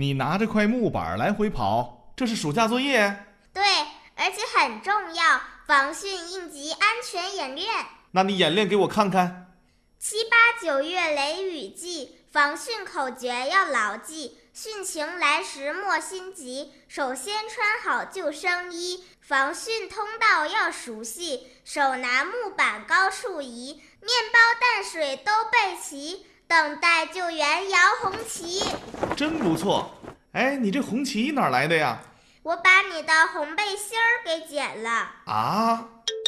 你拿着块木板来回跑，这是暑假作业？ 对，而且很重要，防汛应急安全演练。 那你演练给我看看。 7、8、9月雷雨季，防汛口诀要牢记。汛情来时莫心急，首先穿好救生衣。防汛通道要熟悉，手拿木板高处移。面包淡水都备齐，等待救援摇红旗。 真不错。哎，你这红旗哪来的呀？ 我把你的红背心儿给剪了。 啊！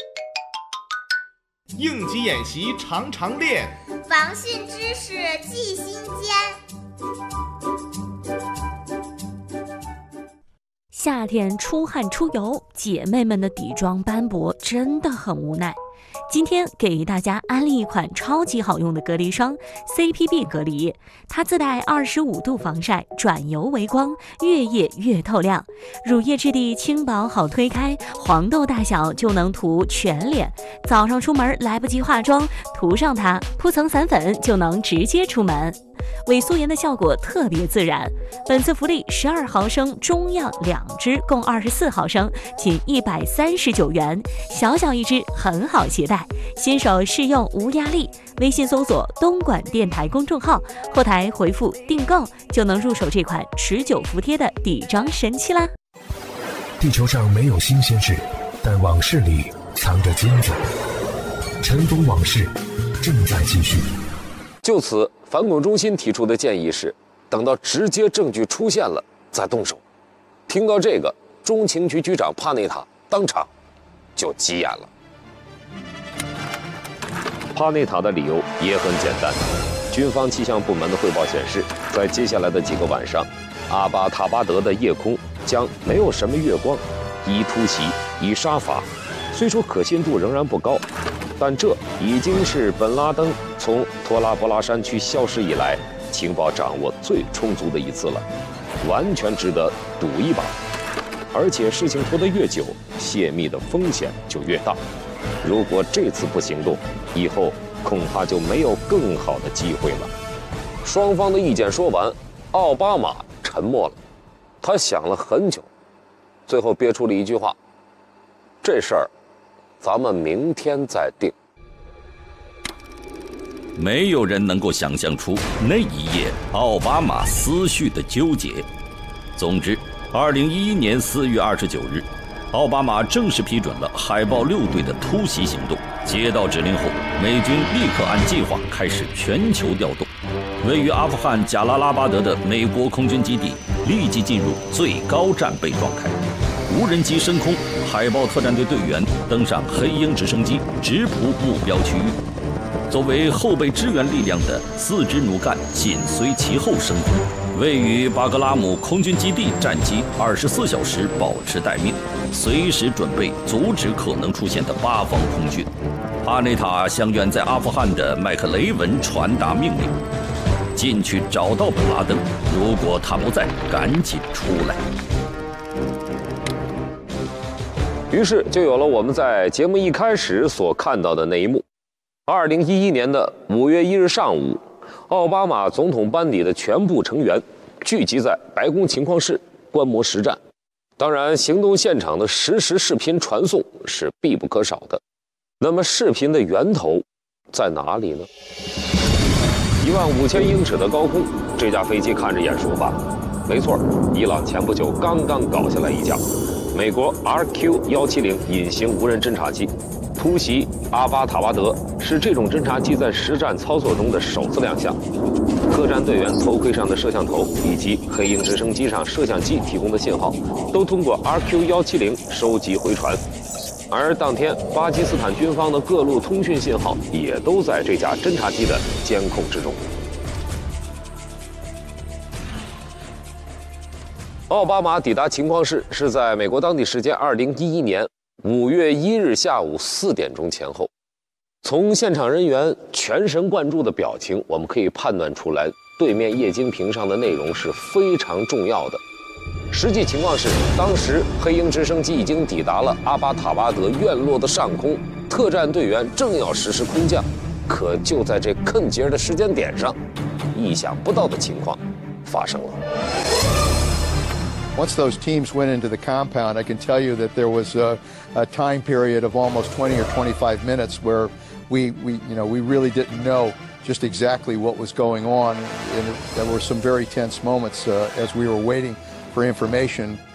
应急演习常常练， 防汛知识记心间。 夏天出汗出油，姐妹们的底妆斑驳真的很无奈。今天给大家安利一款超级好用的隔离霜 CPB 隔离，它自带25度防晒，转油为光，越夜越透亮。乳液质地轻薄好推开，黄豆大小就能涂全脸。早上出门来不及化妆，涂上它，铺层散粉就能直接出门。伪素颜的效果特别自然。本次福利12毫升中样2支，共24毫升，仅139元，小小一支，很好携带。新手试用无压力，微信搜索东莞电台公众号，后台回复订购就能入手这款持久服帖的底妆神器啦。 地球上没有新鲜事，但往事里藏着金子。尘封往事正在继续。 就此，反恐中心提出的建议是，等到直接证据出现了再动手。听到这个，中情局局长帕内塔当场就急眼了。帕内塔的理由也很简单，军方气象部门的汇报显示，在接下来的几个晚上，阿巴塔巴德的夜空将没有什么月光，以突袭，以杀伐。虽说可信度仍然不高，但这已经是本拉登从托拉博拉山区消失以来情报掌握最充足的一次了，完全值得赌一把。而且事情拖得越久，泄密的风险就越大。如果这次不行动，以后恐怕就没有更好的机会了。双方的意见说完，奥巴马沉默了，他想了很久，最后憋出了一句话：这事儿咱们明天再定。 没有人能够想象出那一夜奥巴马思绪的纠结。总之，2011年4月29日，奥巴马正式批准了海豹6队的突袭行动。接到指令后，美军立刻按计划开始全球调动。位于阿富汗贾拉拉巴德的美国空军基地立即进入最高战备状态。无人机升空，海豹特战队队员登上黑鹰直升机，直扑目标区域。作为后备支援力量的4支弩干紧随其后升空。位于巴格拉姆空军基地战机24小时保持待命，随时准备阻止可能出现的8方空军。帕内塔向远在阿富汗的麦克雷文传达命令：进去找到本拉登，如果他不在，赶紧出来。 于是就有了我们在节目一开始所看到的那一幕。2011年的5月1日上午，奥巴马总统班底的全部成员聚集在白宫情况室观摩实战。当然，行动现场的实时视频传送是必不可少的。那么视频的源头在哪里呢？15000英尺的高空，这架飞机看着眼熟吧？没错，伊朗前不久刚刚搞下来一架美国 RQ-170隐形无人侦察机，突袭阿巴塔巴德是这种侦察机在实战操作中的首次亮相。各战队员头盔上的摄像头以及黑鹰直升机上摄像机提供的信号，都通过 RQ-170收集回传。而当天，巴基斯坦军方的各路通讯信号也都在这架侦察机的监控之中。奥巴马抵达情况室是在美国当地时间2011年5月1日下午4点钟前后。从现场人员全神贯注的表情，我们可以判断出来，对面液晶屏上的内容是非常重要的。实际情况是，当时黑鹰直升机已经抵达了阿巴塔巴德院落的上空，特战队员正要实施空降，可就在这坑节的时间点上，意想不到的情况发生了。 once those teams went into the compound, I can tell you that there was a time period of almost 20 or 25 minutes where we really didn't know just exactly what was going on, and there were some very tense moments as we were waiting for information.